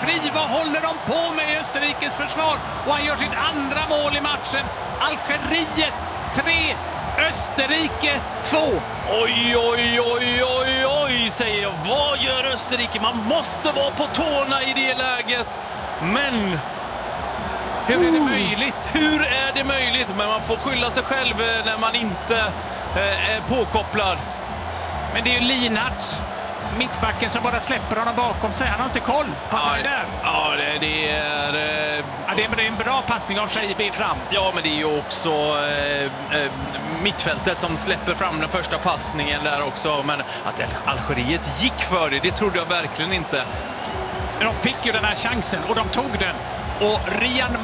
fri. Vad håller de på med i Österrikes försvar? Och han gör sitt andra mål i matchen. Algeriet 3, Österrike 2. Oj, oj, oj, oj, oj, säger jag. Vad gör Österrike? Man måste vara på tårna i det läget. Men hur är det möjligt? Hur är det möjligt? Men man får skylla sig själv när man inte är påkopplad. Men det är ju Lienhart, mittbacken, som bara släpper honom bakom sig. Han har inte koll på att han är där. Ja, det är en bra passning av Shaibi fram. Ja, men det är ju också mittfältet som släpper fram den första passningen där också. Men att Algeriet gick för det trodde jag verkligen inte. De fick ju den här chansen och de tog den. Och Riyad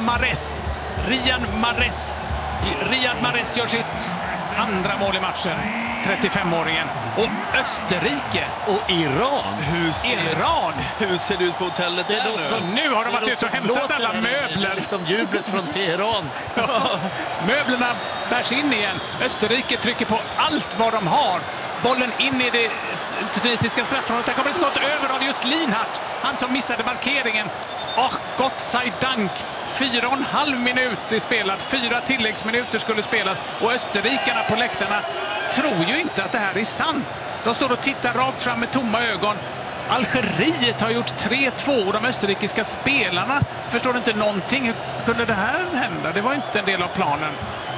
Mahrez gör sitt andra mål i matchen. 35-åringen. Och Österrike. Och Iran. Hur ser det ut på hotellet där nu? Så nu har de varit ute och hämtat alla möbler. Liksom jublet från Teheran. Möblerna bärs in igen. Österrike trycker på allt vad de har. Bollen in i det tunisiska straffområdet. Där kommer ett skott över av just Lienhart. Han som missade markeringen. Gott sei dank. 4,5 minuter spelad. 4 tilläggsminuter skulle spelas. Och österrikarna på läktarna tror ju inte att det här är sant. De står och tittar rakt fram med tomma ögon. Algeriet har gjort 3-2 och de österrikiska spelarna förstår inte någonting. Hur kunde det här hända? Det var inte en del av planen.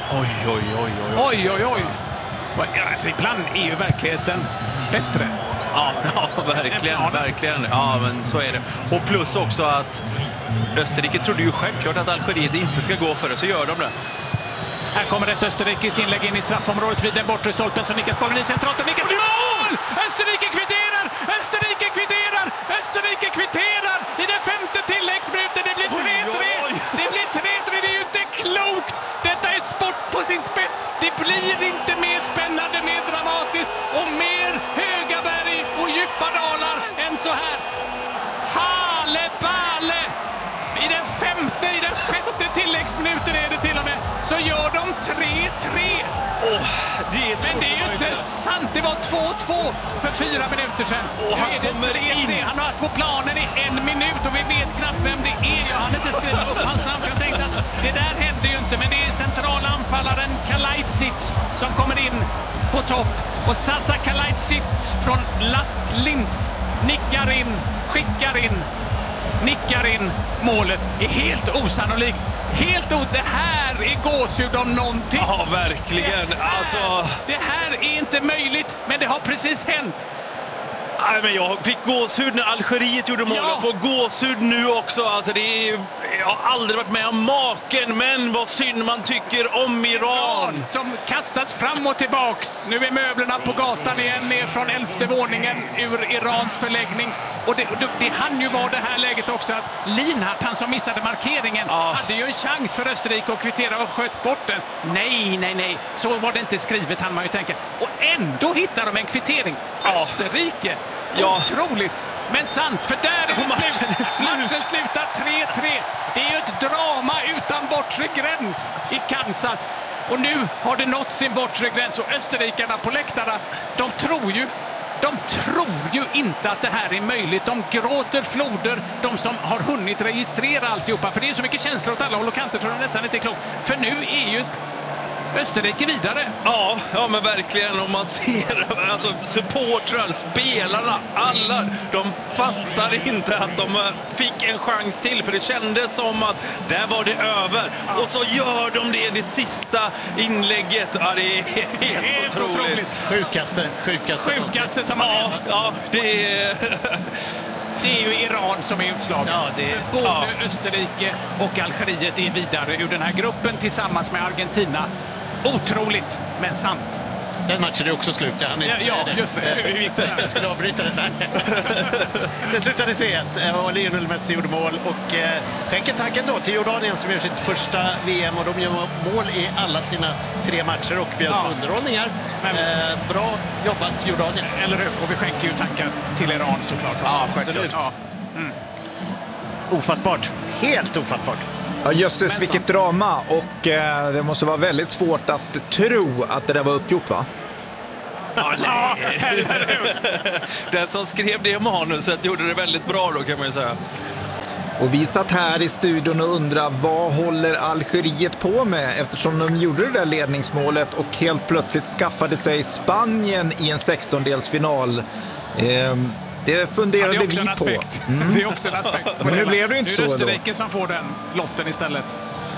Oj. Alltså, ibland är ju verkligheten bättre. Ja, verkligen. Ja, men så är det. Och plus också att Österrike trodde ju självklart att Algeriet inte ska gå för det, så gör de det. Här kommer ett österrikiskt inlägg in i straffområdet vid den bortre stolpen, så nickas bollen i centralt och nickas i mål! Österrike kvitterar i den 5:e tilläggsminuten. Det blir 3-3. Det blir 3-3. Det är ju inte klokt. Detta är sport på sin spets. Det blir inte mer spännande, mer dramatiskt och mer höga berg och djupa dalar än så här. Hale-bale! I den 6:e tilläggsminuten är det till och med, så gör de 3-3. Men det är ju inte sant. Det var 2-2 för 4 minuter sedan. Nu är det 3-3. Han har varit på planen i 1 minut och vi vet knappt vem det är. Jag hann inte skriva upp hans namn för jag tänkte att det där hände ju inte. Men det är centrala anfallaren Kalajdzic som kommer in på topp. Och Sasa Kalajdzic från Lask Linz nickar in, nickar in målet. Är helt osannolikt. Det här är gåshud om någonting. Ja, verkligen. Det här är inte möjligt, men det har precis hänt. Nej, men jag fick gåshud när Algeriet gjorde mål. Jag får gåshud nu också. Alltså, jag har aldrig varit med om maken, men vad synd man tycker om Iran. Som kastas fram och tillbaks. Nu är möblerna på gatan igen, ner från 11:e våningen ur Irans förläggning. Och det hann ju vara det här läget också att Lienhart, han som missade markeringen, hade ju en chans för Österrike att kvittera och sköt bort den. Nej. Så var det inte skrivet, han man ju tänka. Och ändå hittar de en kvittering. Österrike. Otroligt. Men sant, för där är det slut. Matchen slutar 3-3. Det är ju ett drama utan bortre gräns i Kansas. Och nu har det nått sin bortre gräns och österrikarna på läktarna, de tror ju inte att det här är möjligt. De gråter floder, de som har hunnit registrera alltihopa. För det är så mycket känslor åt alla håll och kanter, tror jag nästan inte är klokt. För nu är ju Österrike vidare. Ja, men verkligen. Om man ser supportrar, spelarna, alla, de fattar inte att de fick en chans till. För det kändes som att där var det över. Och så gör de det sista inlägget. Ja, det är helt otroligt. Sjukaste som har hänt. Ja, det är... Det är ju Iran som är utslagen. Både Österrike och Algeriet är vidare ur den här gruppen tillsammans med Argentina. Otroligt, men sant. Den matchen är också slut. Just det. Hur gick det? Jag skulle avbryta den där. Det slutade C1 och Lionel Messi gjorde mål och skänker tacken då till Jordanien som gör sitt första VM och de gör mål i alla sina 3 matcher och bjöd underhållningar. Bra jobbat Jordanien. Eller hur? Och vi skänker ju tackar till Iran såklart. Ja, självklart. Ofattbart. Helt ofattbart. Ja, jösses, vilket drama. Och det måste vara väldigt svårt att tro att det där var uppgjort, va? Den som skrev det manuset gjorde det väldigt bra då, kan man ju säga. Och vi satt här i studion och undrade vad håller Algeriet på med eftersom de gjorde det där ledningsmålet och helt plötsligt skaffade sig Spanien i en 16-delsfinal. Det funderade vi på. Det är också en aspekt. Men nu blev det inte så. Nu är det Österrike som får den lotten istället.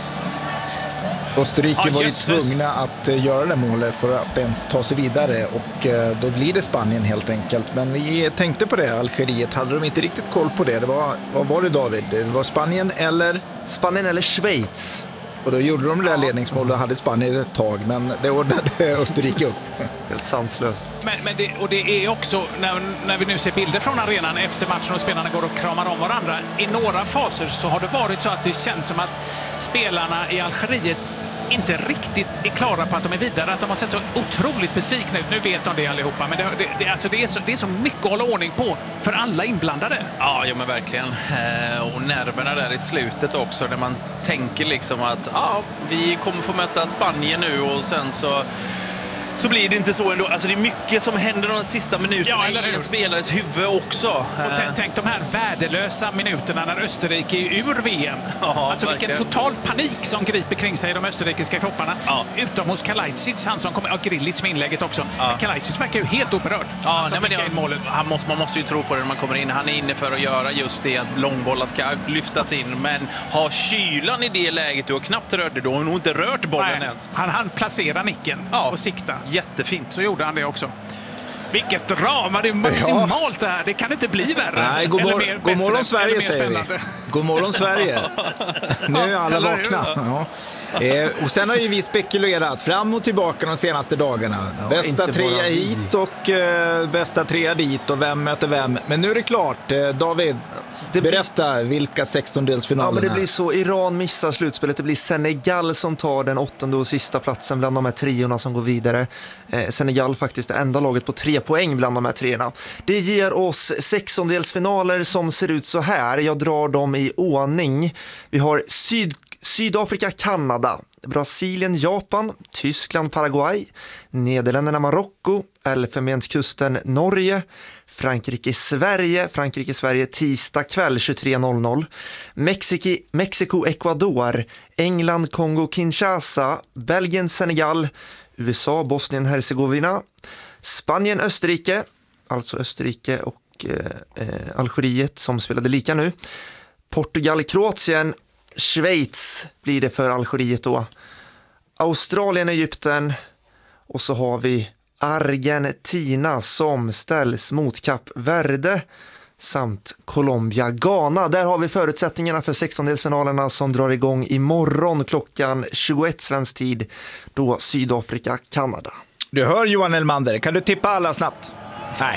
Österrike var ju tvungna att göra det målet för att ens ta sig vidare och då blir det Spanien helt enkelt. Men vi tänkte på det, Algeriet hade de inte riktigt koll på det. Vad var det, David? Det var Spanien eller Schweiz. Och då gjorde de det där ledningsmålet och hade Spanien ett tag, men det ordnade Österrike upp. Helt sanslöst. Men det är också, när vi nu ser bilder från arenan efter matchen och spelarna går och kramar om varandra, i några faser så har det varit så att det känns som att spelarna i Algeriet inte riktigt är klara på att de är vidare, att de har sett så otroligt besvikna ut. Nu vet de det allihopa, men det är så mycket att hålla ordning på för alla inblandade. Ja, men verkligen. Och nerverna där i slutet också, när man tänker liksom att vi kommer få möta Spanien nu och sen så blir det inte så ändå. Alltså det är mycket som händer de sista minuterna i en spelares huvud också. Och tänk de här värdelösa minuterna när Österrike är ur VM. Alltså vilken total panik som griper kring sig i de österrikiska kropparna. Utom hos Kalajdzic, han som kommer, Grilic med inlägget också. Men Kalajdzic verkar ju helt oberörd. Målet. Man måste ju tro på det när man kommer in. Han är inne för att göra just det, att långbollar ska lyftas in. Men ha kylan i det läget, du har knappt rört det, då har nog inte rört bollen ens. Han placerar nicken och sikta. Jättefint. Så gjorde han det också. Vilket drama, det är maximalt det här. Det kan inte bli värre. Nej, god morgon Sverige säger vi. God morgon Sverige. Nu är alla vakna. Och sen har ju vi spekulerat fram och tillbaka de senaste dagarna. Bästa trea hit och bästa trea dit och vem möter vem. Men nu är det klart, David. Berätta vilka 16-delsfinalerna. Ja, men det blir så. Iran missar slutspelet. Det blir Senegal som tar den 8:e och sista platsen bland de här triorna som går vidare. Senegal faktiskt det enda laget på 3 poäng bland de här treorna. Det ger oss 16-delsfinaler som ser ut så här. Jag drar dem i ordning. Vi har Sydafrika, Kanada, Brasilien, Japan, Tyskland, Paraguay, Nederländerna, Marocko, Elfenbenskusten, Norge, Frankrike, Sverige tisdag kväll 23:00, Mexiko, Ecuador, England, Kongo, Kinshasa, Belgien, Senegal, USA, Bosnien, Herzegovina, Spanien, Österrike, alltså Österrike och Algeriet som spelade lika nu, Portugal, Kroatien, Schweiz blir det för Algeriet då. Australien, Egypten och så har vi Argentina som ställs mot Kap Verde samt Colombia, Ghana. Där har vi förutsättningarna för 16-delsfinalerna som drar igång imorgon klockan 21 svensk tid, då Sydafrika, Kanada. Du hör Johan Elmander, kan du tippa alla snabbt? Nej.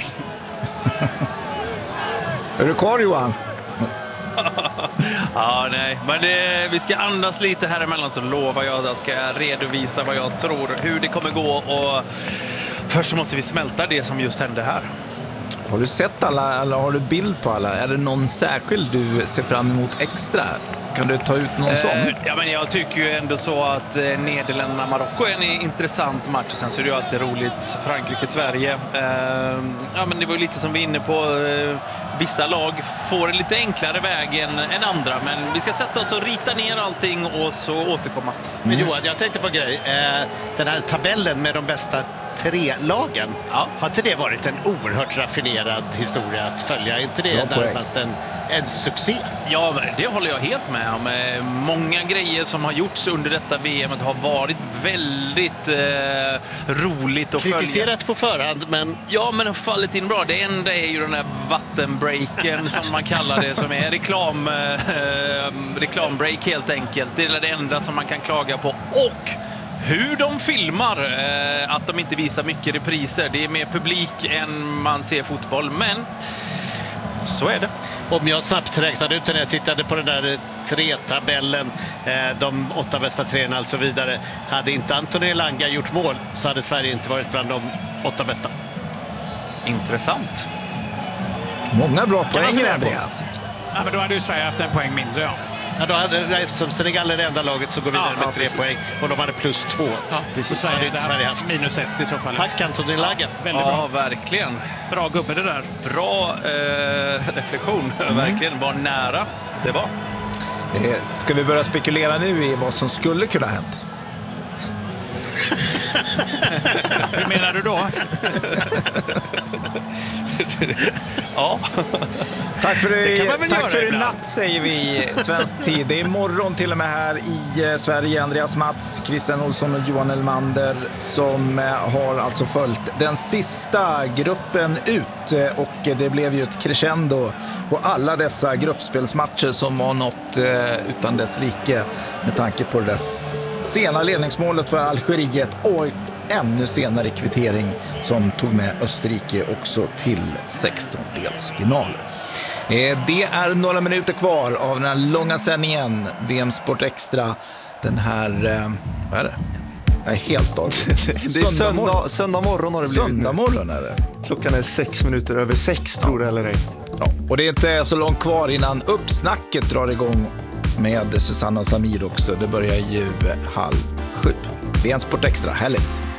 Är du kvar Johan? Nej, men vi ska andas lite här emellan, så lovar jag ska redovisa vad jag tror, hur det kommer gå, och först måste vi smälta det som just hände här. Har du sett alla, eller har du bild på alla? Är det någon särskild du ser fram emot extra? Kan du ta ut någon sån? Ja, men jag tycker ju ändå så att Nederländerna-Marocko är en intressant match. Och sen så är det ju alltid roligt. Frankrike-Sverige. Men det var ju lite som vi är inne på. Vissa lag får en lite enklare väg än andra. Men vi ska sätta oss och rita ner allting och så återkomma. Men Johan, jag tänkte på en grej. Den här tabellen med de bästa 3 lagen. Har inte det varit en oerhört raffinerad historia att följa? Är inte det närmast en succé? Ja, det håller jag helt med om. Många grejer som har gjorts under detta VM har varit väldigt roligt att följa. Kritiserat på förhand, men... Ja, men har fallit in bra. Det enda är ju den där vattenbreaken som man kallar det, som är reklambreak helt enkelt. Det är det enda som man kan klaga på. Och hur de filmar, att de inte visar mycket repriser. Det är mer publik än man ser fotboll, men så är det. Om jag snabbt räknade ut när jag tittade på den där 3-tabellen, de 8 bästa 3 och så vidare. Hade inte Anthony Elanga gjort mål så hade Sverige inte varit bland de 8 bästa. Intressant. Många bra poäng, Andreas. Ja, men då hade ju Sverige haft en poäng mindre, ja. Ja, då hade, eftersom Senegal är det enda laget så går vi vidare med 3 poäng och de hade +2. Ja, precis. Så Sverige hade haft -1 i så fall. Tack Anthony Elanga. Väldigt bra. Ja, verkligen. Bra gubbe det där. Bra reflektion. Verkligen var nära. det var. Ska vi börja spekulera nu i vad som skulle kunna ha hänt? Hur menar du då? Ja. Tack för göra i natt, säger vi i svensk tid. Det är imorgon till och med här i Sverige. Andreas Mats, Christian Olsson och Johan Elmander som har alltså följt den sista gruppen ut. Och det blev ju ett crescendo på alla dessa gruppspelsmatcher som var något utan dess like med tanke på det sena ledningsmålet för Algeriet och ännu senare kvittering som tog med Österrike också till 16-delsfinalen. Det är några minuter kvar av den här långa sändningen VM Sport Extra. Den här, vad är det? Jag är helt dag. Det är söndag morgon har det blivit. Söndag morgon är det. Klockan är 6 minuter över 6, tror det eller ej. Ja, och det är inte så långt kvar innan uppsnacket drar igång med Susanna och Samir också. Det börjar ju 6:30. VM Sport Extra, härligt.